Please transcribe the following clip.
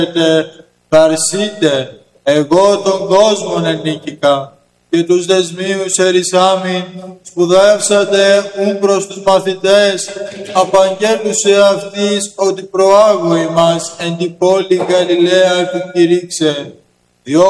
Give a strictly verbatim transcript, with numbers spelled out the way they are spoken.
Παρσίτε, εγώ τον κόσμον ενίκηκα και τους δεσμίους ερησάμιν σπουδεύσατε ούν προς τους μαθητές, απαγγέλουσε αυτής ότι προάγω ημάς εν την πόλη Γαλιλαία επικηρύξε.